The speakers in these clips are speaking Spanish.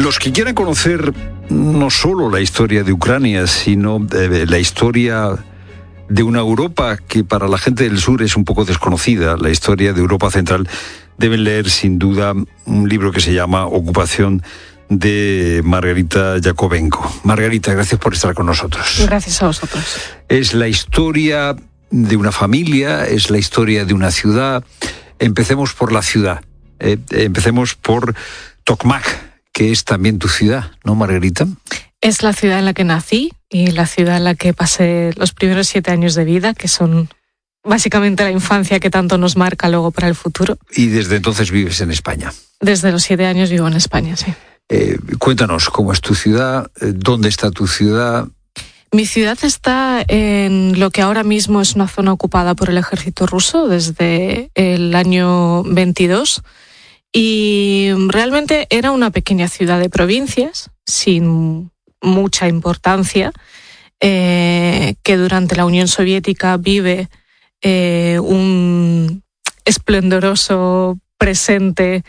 Los que quieran conocer no solo la historia de Ucrania, sino la historia de una Europa que para la gente del sur es un poco desconocida, la historia de Europa Central, deben leer sin duda un libro que se llama Ocupación, de Margarita Yakovenko. Margarita, gracias por estar con nosotros. Gracias a vosotros. Es la historia de una familia, es la historia de una ciudad. Empecemos por la ciudad. Empecemos por Tokmak, que es también tu ciudad, ¿no, Margarita? Es la ciudad en la que nací y la ciudad en la que pasé los primeros 7 años de vida, que son básicamente la infancia que tanto nos marca luego para el futuro. Y desde entonces vives en España. Desde los 7 años vivo en España, sí. Cuéntanos, ¿cómo es tu ciudad? ¿Dónde está tu ciudad? Mi ciudad está en lo que ahora mismo es una zona ocupada por el ejército ruso desde el año 22 y realmente era una pequeña ciudad de provincias sin mucha importancia que durante la Unión Soviética vive un esplendoroso presente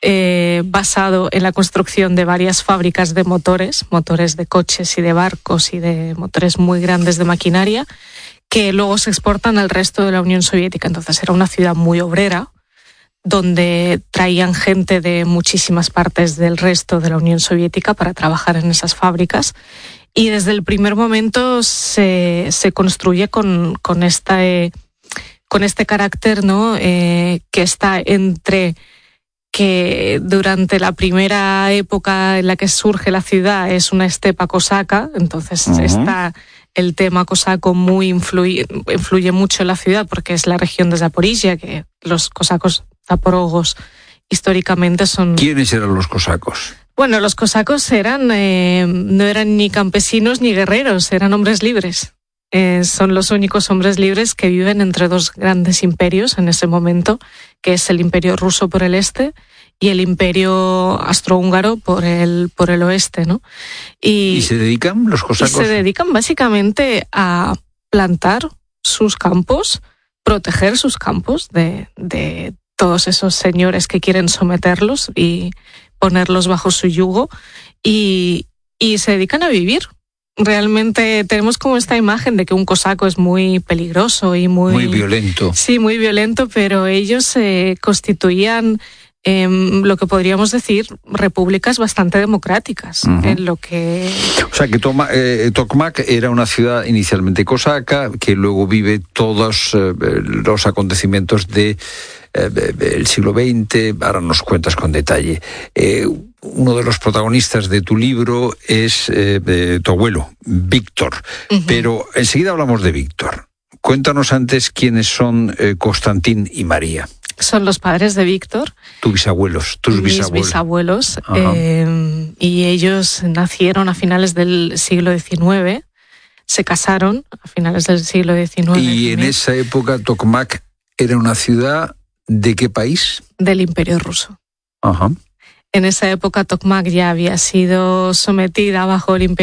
basado en la construcción de varias fábricas de motores de coches y de barcos y de motores muy grandes de maquinaria que luego se exportan al resto de la Unión Soviética. Entonces era una ciudad muy obrera donde traían gente de muchísimas partes del resto de la Unión Soviética para trabajar en esas fábricas y desde el primer momento se construye con este carácter, ¿no? Que está entre que durante la primera época en la que surge la ciudad es una estepa cosaca, entonces está el tema cosaco muy influye mucho en la ciudad porque es la región de Zaporizhia, que los cosacos zaporogos históricamente son... ¿Quiénes eran los cosacos? Bueno, los cosacos no eran ni campesinos ni guerreros, eran hombres libres. Son los únicos hombres libres que viven entre dos grandes imperios en ese momento, que es el Imperio Ruso por el este y el Imperio Austrohúngaro por el oeste, ¿no? ¿Y se dedican los cosacos? Se dedican básicamente a plantar sus campos, proteger sus campos de todos esos señores que quieren someterlos y ponerlos bajo su yugo y se dedican a vivir. Realmente tenemos como esta imagen de que un cosaco es muy peligroso y muy violento. Sí, muy violento, pero ellos constituían lo que podríamos decir repúblicas bastante democráticas. En lo que... O sea que Tokmak era una ciudad inicialmente cosaca que luego vive todos los acontecimientos del siglo XX. Ahora nos cuentas con detalle. Uno de los protagonistas de tu libro es tu abuelo, Víctor. Pero enseguida hablamos de Víctor. Cuéntanos antes quiénes son Constantín y María. Son los padres de Víctor. Tus bisabuelos. Mis bisabuelos. Y ellos nacieron a finales del siglo XIX. Se casaron a finales del siglo XIX. Y en esa época Tokmak era una ciudad ¿de qué país? Del Imperio Ruso. Ajá. En esa época Tokmak ya había sido sometida bajo el Imperio